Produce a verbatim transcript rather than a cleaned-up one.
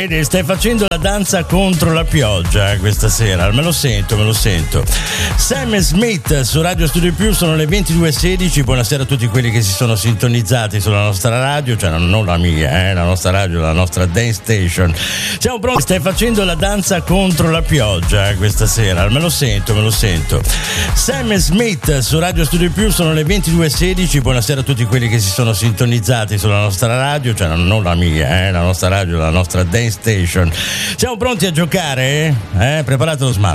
Stai facendo la danza contro la pioggia questa sera, me lo sento, me lo sento. Sam Smith su Radio Studio Più, sono le ventidue e sedici. Buonasera a tutti quelli che si sono sintonizzati sulla nostra radio, cioè non la mia, eh, la nostra radio, la nostra dance station. Siamo pronti, stai facendo la danza contro la pioggia questa sera, me lo sento, me lo sento. Sam Smith su Radio Studio Più, sono le ventidue e sedici. Buonasera a tutti quelli che si sono sintonizzati sulla nostra radio, cioè non la mia, eh, la nostra radio, la nostra dance station. Siamo pronti a giocare? Eh? Preparate lo smartphone.